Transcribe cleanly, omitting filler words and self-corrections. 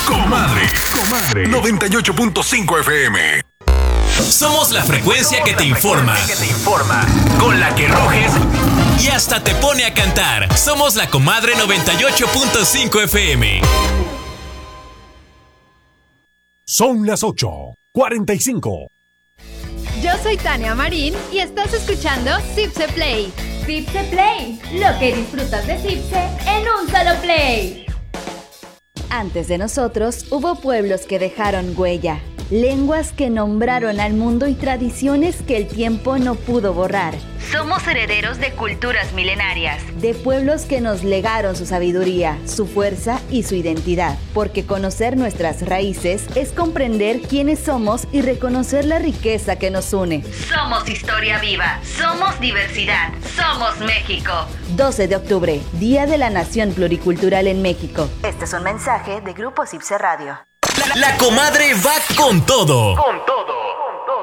Comadre. 98.5 FM. Somos la frecuencia que te informa. Con la que ruges y hasta te pone a cantar. Somos la Comadre 98.5 FM. Son las 8:45. Yo soy Tania Marín y estás escuchando Zipse Play. Zipse Play, lo que disfrutas de Zipse en un solo play. Antes de nosotros hubo pueblos que dejaron huella, lenguas que nombraron al mundo y tradiciones que el tiempo no pudo borrar. Somos herederos de culturas milenarias, de pueblos que nos legaron su sabiduría, su fuerza y su identidad. Porque conocer nuestras raíces es comprender quiénes somos y reconocer la riqueza que nos une. Somos historia viva, somos diversidad, somos México. 12 de octubre, Día de la Nación Pluricultural en México. Este es un mensaje de Grupo Zipse Radio. La Comadre va con todo.